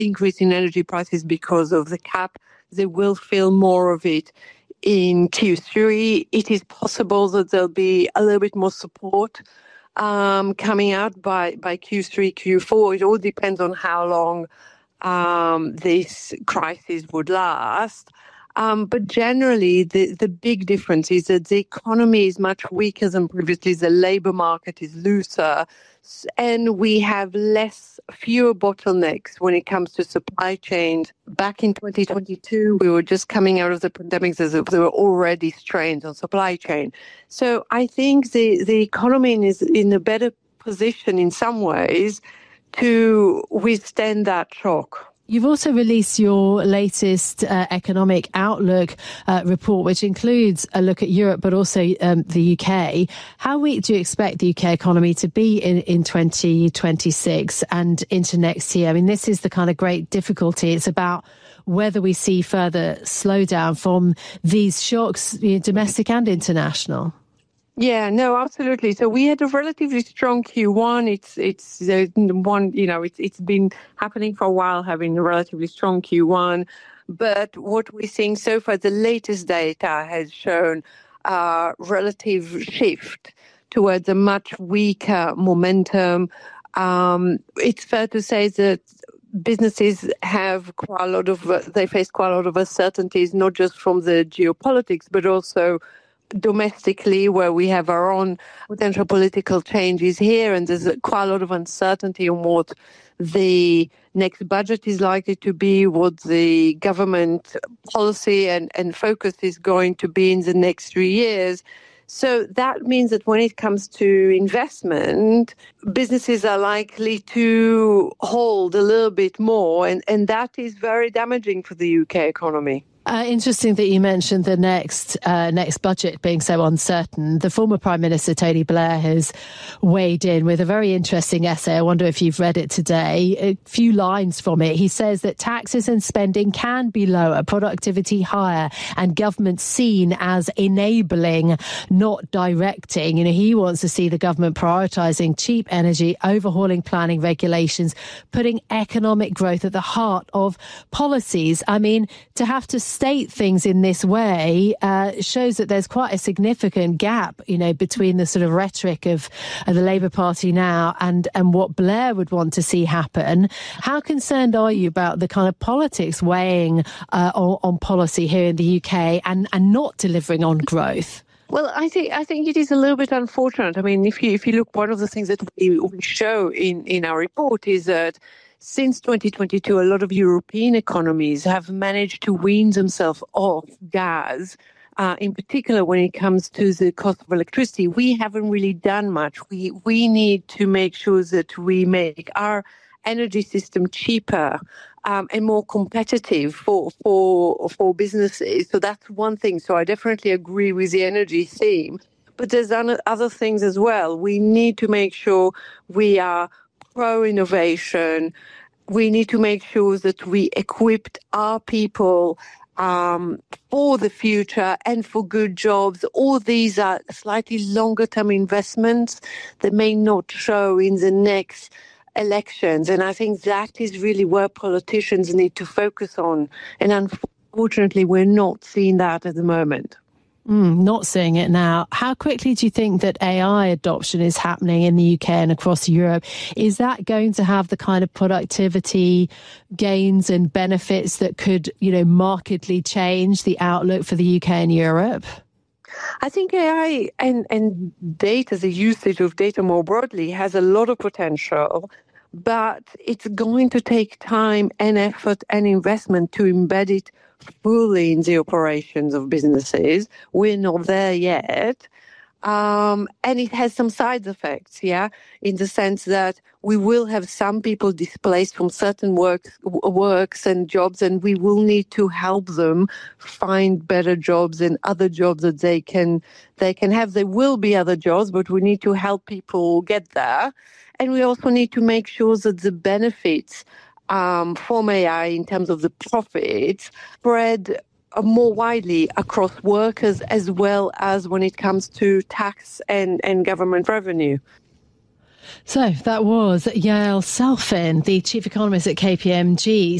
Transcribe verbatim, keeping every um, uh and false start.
increase in energy prices because of the cap. They will feel more of it in Q three. It is possible that there'll be a little bit more support um, coming out by, by Q three, Q four. It all depends on how long um, this crisis would last. Um, but generally, the, the big difference is that the economy is much weaker than previously. The labor market is looser, and we have less, fewer bottlenecks when it comes to supply chains. Back in twenty twenty-two, we were just coming out of the pandemic, so there were already strains on supply chain. So I think the, the economy is in a better position in some ways to withstand that shock. You've also released your latest uh, economic outlook uh, report, which includes a look at Europe, but also um, the U K. How weak do you expect the U K economy to be in, in twenty twenty-six and into next year? I mean, this is the kind of great difficulty. It's about whether we see further slowdown from these shocks, you know, domestic and international. Yeah, no, absolutely. So we had a relatively strong Q one. It's it's uh, one, you know, it's it's been happening for a while, having a relatively strong Q one. But what we're seeing so far, the latest data has shown a relative shift towards a much weaker momentum. Um, it's fair to say that businesses have quite a lot of, uh, they face quite a lot of uncertainties, not just from the geopolitics, but also domestically, where we have our own potential political changes here, and there's quite a lot of uncertainty on what the next budget is likely to be, what the government policy and, and focus is going to be in the next three years. So that means that when it comes to investment, businesses are likely to hold a little bit more, and, and that is very damaging for the U K economy. Uh, interesting that you mentioned the next uh, next budget being so uncertain. The former Prime Minister, Tony Blair, has weighed in with a very interesting essay. I wonder if you've read it today. A few lines from it. He says that taxes and spending can be lower, productivity higher, and government seen as enabling, not directing. You know, he wants to see the government prioritising cheap energy, overhauling planning regulations, putting economic growth at the heart of policies. I mean, to have to state things in this way uh, shows that there's quite a significant gap, you know, between the sort of rhetoric of uh, the Labour Party now and, and what Blair would want to see happen. How concerned are you about the kind of politics weighing uh, on, on policy here in the U K and, and not delivering on growth? Well, I think I think it is a little bit unfortunate. I mean, if you if you look, one of the things that we, we show in, in our report is that since twenty twenty-two, a lot of European economies have managed to wean themselves off gas, uh, in particular when it comes to the cost of electricity. We haven't really done much. We we need to make sure that we make our energy system cheaper um, and more competitive for for for businesses. So that's one thing. So I definitely agree with the energy theme. But there's other things as well. We need to make sure we are pro-innovation. We need to make sure that we equipped our people um, for the future and for good jobs. All these are slightly longer-term investments that may not show in the next elections. And I think that is really where politicians need to focus on. And unfortunately, we're not seeing that at the moment. Mm, not seeing it now. How quickly do you think that A I adoption is happening in the U K and across Europe? Is that going to have the kind of productivity gains and benefits that could, you know, markedly change the outlook for the U K and Europe? I think A I and, and data, the usage of data more broadly, has a lot of potential, but it's going to take time and effort and investment to embed it fully in the operations of businesses. We're not there yet. Um, and it has some side effects, yeah, in the sense that we will have some people displaced from certain works, works and jobs, and we will need to help them find better jobs and other jobs that they can they can have. There will be other jobs, but we need to help people get there. And we also need to make sure that the benefits um, from A I in terms of the profits spread more widely across workers as well as when it comes to tax and, and government revenue. So that was Yael Salfin, the chief economist at K P M G.